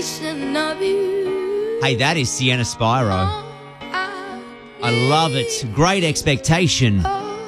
Hey, that is Sienna Spyro. I love it. Great Expectation.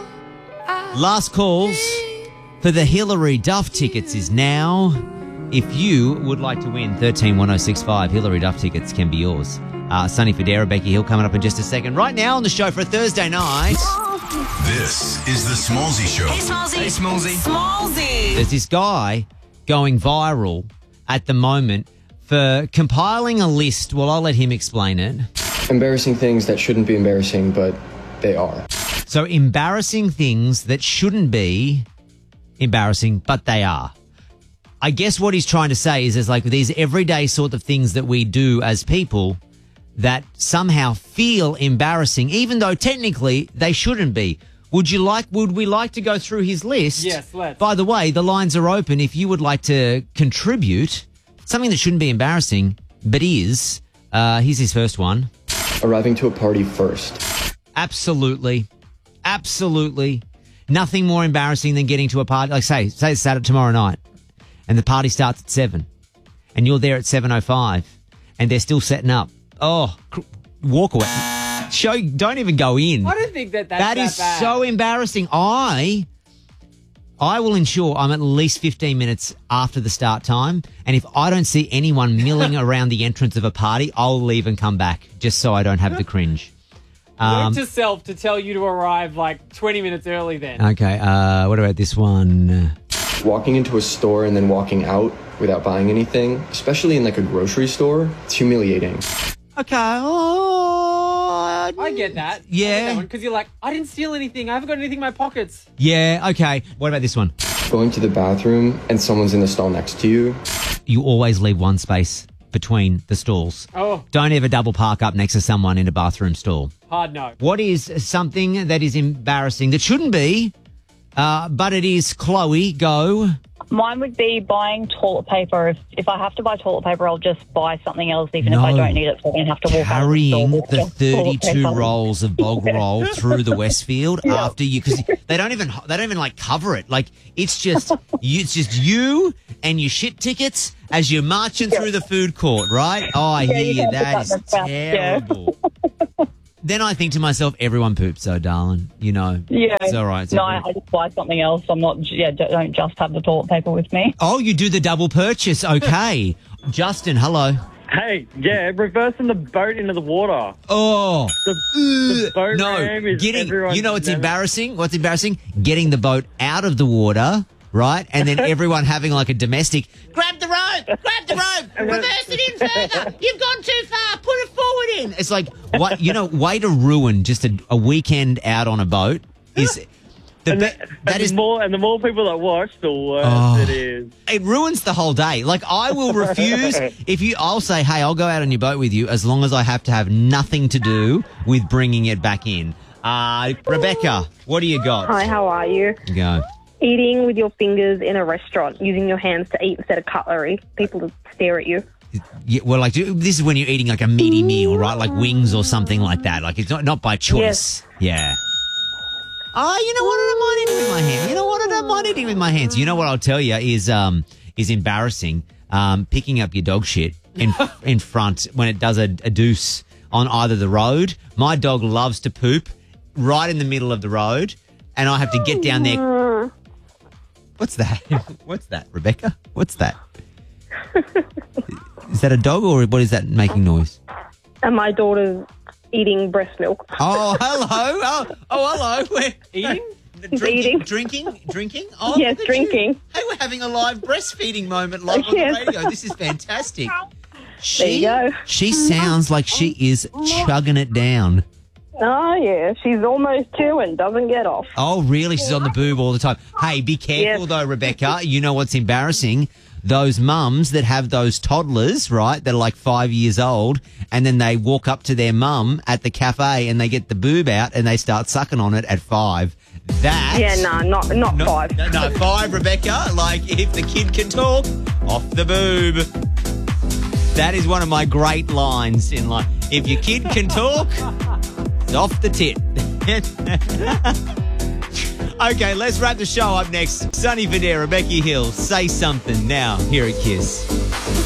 Last calls for the Hilary Duff tickets is now. If you would like to win 131065, Hilary Duff tickets can be yours. Sunny Federa, Becky Hill coming up in just a second. Right now on the show for a Thursday night. This is the Smallsy Show. Hey, Smallsy. Hey, Smallsy. Smallsy. There's this guy going viral at the moment for compiling a list. Well, I'll let him explain it. Embarrassing things that shouldn't be embarrassing, but they are. So embarrassing things that shouldn't be embarrassing, but they are. I guess what he's trying to say is there's like these everyday sort of things that we do as people that somehow feel embarrassing, even though technically they shouldn't be. Would we like to go through his list? Yes, let's. By the way, the lines are open if you would like to contribute something that shouldn't be embarrassing, but is. Here's his first one. Arriving to a party first. Absolutely. Absolutely. Nothing more embarrassing than getting to a party. Like say it's Saturday tomorrow night and the party starts at 7 and you're there at 7:05 and they're still setting up. Oh, walk away. Don't even go in. I don't think that's that is bad. so embarrassing. I will ensure I'm at least 15 minutes after the start time. And if I don't see anyone milling around the entrance of a party, I'll leave and come back just so I don't have the cringe. Note to self to tell you to arrive like 20 minutes early then. Okay, what about this one? Walking into a store and then walking out without buying anything, especially in like a grocery store, it's humiliating. Okay. Oh, I get that. Yeah. Because you're like, I didn't steal anything. I haven't got anything in my pockets. Yeah, okay. What about this one? Going to the bathroom and someone's in the stall next to you. You always leave one space between the stalls. Oh. Don't ever double park up next to someone in a bathroom stall. Hard no. What is something that is embarrassing that shouldn't be, but it is? Chloe, go. Mine would be buying toilet paper. If I have to buy toilet paper, I'll just buy something else, even if I don't need it. So I don't have to walk carrying out the 32 rolls of bog roll through the Westfield after you, because they don't even like cover it. Like it's just you and your shit tickets as you're marching through the food court, right? Oh, I hear you. That is terrible. Then I think to myself, everyone poops, though, darling. You know, Yeah. it's all right. No, I just buy something else. I'm not. Yeah, don't just have the toilet paper with me. Oh, you do the double purchase. Okay. Justin, hello. Hey, yeah, reversing the boat into the water. Oh. The boat ramp is everyone's you know what's never- embarrassing? What's embarrassing? Getting the boat out of the water, right? And then everyone having like a domestic, grab the rope, reverse it in further. You've gone too far, put it forward in. It's like, what, way to ruin just a weekend out on a boat is... the more people that watch, the worse it is. It ruins the whole day. Like, I will refuse. I'll say, hey, I'll go out on your boat with you as long as I have to have nothing to do with bringing it back in. Rebecca, what do you got? Hi, how are you? Go. Eating with your fingers in a restaurant, using your hands to eat instead of cutlery. People stare at you. Yeah, well, like, this is when you're eating like a meaty meal, right? Like wings or something like that. Like, it's not by choice. Yes. Yeah. Oh, you know what? I don't mind eating with my hands. You know what? I don't mind eating with my hands. You know what I'll tell you is embarrassing. Picking up your dog shit in front when it does a deuce on either the road. My dog loves to poop right in the middle of the road, and I have to get down there. What's that? What's that, Rebecca? What's that? Is that a dog, or what is that making noise? And my daughter's eating breast milk. Oh, hello. Oh, hello. We're eating? Drinking? Oh, yes, drinking. Hey, we're having a live breastfeeding moment live on the radio. This is fantastic. There you go. She sounds like she is chugging it down. Oh, yeah. She's almost 2 and doesn't get off. Oh, really? She's on the boob all the time. Hey, be careful though, Rebecca. You know what's embarrassing? Those mums that have those toddlers, right, that are like 5 years old, and then they walk up to their mum at the cafe and they get the boob out and they start sucking on it at 5. That... Yeah, not 5. No, 5, Rebecca. Like, if the kid can talk, off the boob. That is one of my great lines in life. If your kid can talk, it's off the tit. Okay, let's wrap the show up next. Sunny Federa, Becky Hill, Say Something now here at Kiss.